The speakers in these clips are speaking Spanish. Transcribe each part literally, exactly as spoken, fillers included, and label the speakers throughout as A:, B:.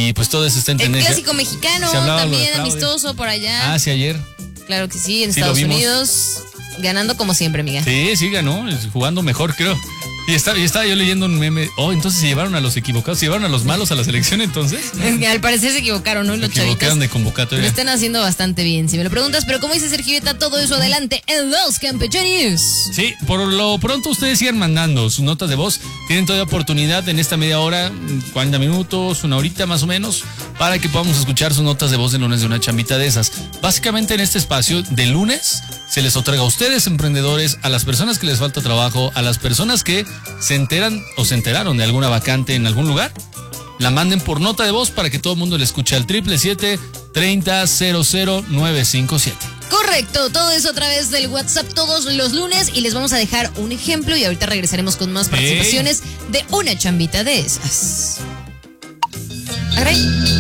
A: Y pues todo eso está en
B: El
A: tendencia.
B: clásico mexicano, también amistoso por allá.
A: Ah, sí, ayer.
B: Claro que sí, en
A: Sí,
B: Estados Unidos, ganando como siempre, Miguel.
A: Sí, sí, ganó, jugando mejor, creo. Y estaba, y estaba yo leyendo un meme. Oh, entonces se llevaron a los equivocados, se llevaron a los malos a la selección, entonces.
B: Al parecer se equivocaron, ¿no?
A: Se
B: Los
A: equivocaron
B: chavitos
A: de convocatoria.
B: lo están haciendo bastante bien, si me lo preguntas. Pero como dice Sergio Vieta, todo eso adelante en los Campechanews.
A: Sí, por lo pronto ustedes sigan mandando sus notas de voz. Tienen toda oportunidad en esta media hora, cuarenta minutos, una horita más o menos, para que podamos escuchar sus notas de voz de lunes de una chambita de esas. Básicamente en este espacio de lunes se les otorga a ustedes, emprendedores, a las personas que les falta trabajo, a las personas que se enteran o se enteraron de alguna vacante en algún lugar, la manden por nota de voz para que todo el mundo le escuche al triple siete, treinta, cero cero, nueve cinco siete.
B: Correcto, todo eso a través del WhatsApp todos los lunes y les vamos a dejar un ejemplo y ahorita regresaremos con más participaciones hey. de una chambita de esas. Agray.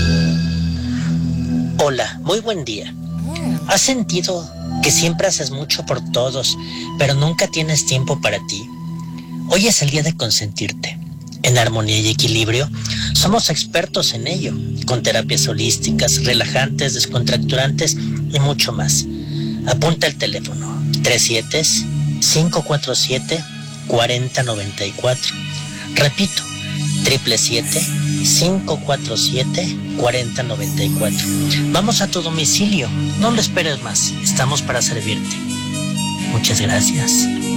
C: Hola, muy buen día. ¿Has sentido que siempre haces mucho por todos, pero nunca tienes tiempo para ti? Hoy es el día de consentirte. En Armonía y Equilibrio somos expertos en ello, con terapias holísticas, relajantes, descontracturantes y mucho más. Apunta el teléfono tres siete, cinco cuatro siete, cuatro cero nueve cuatro. Repito, siete siete siete, cinco cuatro siete, cuatro cero nueve cuatro. Vamos a tu domicilio, no lo esperes más, estamos para servirte. Muchas gracias.